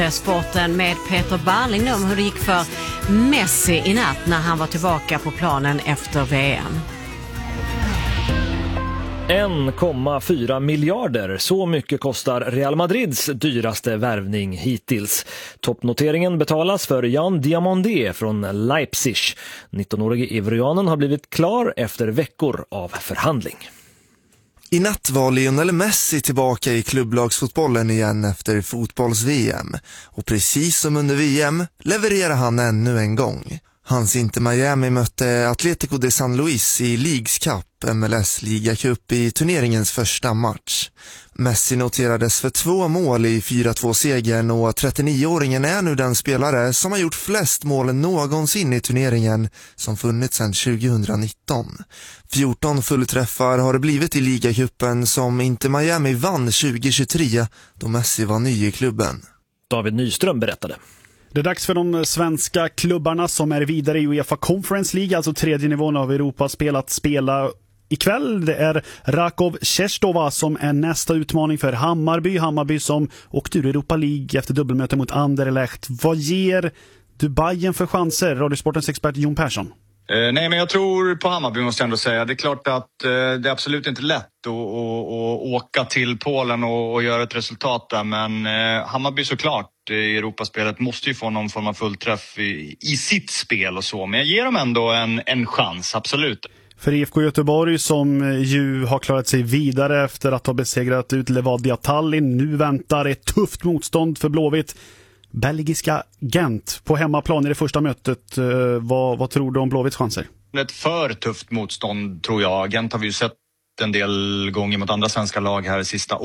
Sporten med Peter Barling om hur det gick för Messi i natt när han var tillbaka på planen efter VM. 1,4 miljarder. Så mycket kostar Real Madrids dyraste värvning hittills. Toppnoteringen betalas för Jan Diamandé från Leipzig. 19-årige ivorianen har blivit klar efter veckor av förhandling. I natt var Lionel Messi tillbaka i klubblagsfotbollen igen efter fotbolls-VM. Och precis som under VM levererar han ännu en gång. Hans Inter Miami mötte Atletico de San Luis i Leagues Cup, MLS Liga Cup, i turneringens första match. Messi noterades för 2 mål i 4-2-segern och 39-åringen är nu den spelare som har gjort flest mål någonsin i turneringen som funnits sedan 2019. 14 fullträffar har det blivit i Ligacupen som Inter Miami vann 2023 då Messi var ny i klubben. David Nyström berättade. Det är dags för de svenska klubbarna som är vidare i UEFA Conference League, alltså 3:e nivån av Europaspel, att spela ikväll. Det är Rakov Czestochowa som är nästa utmaning för Hammarby. Hammarby som åkte ur Europa League efter dubbelmöte mot Anderlecht. Vad ger du Bayern för chanser? Radiosportens expert Jon Persson. Nej, men jag tror på Hammarby, måste jag ändå säga. Det är klart att det är absolut inte lätt att åka till Polen och göra ett resultat där. Men Hammarby såklart i Europaspelet måste ju få någon form av fullträff i sitt spel och så. Men jag ger dem ändå en chans, absolut. För IFK Göteborg som ju har klarat sig vidare efter att ha besegrat ut Levadia Tallinn. Nu väntar ett tufft motstånd för Blåvitt. Belgiska Gent på hemmaplan i det första mötet. Vad tror du om Blåvitts chanser? Ett för tufft motstånd tror jag. Gent har vi ju sett en del gånger mot andra svenska lag här sista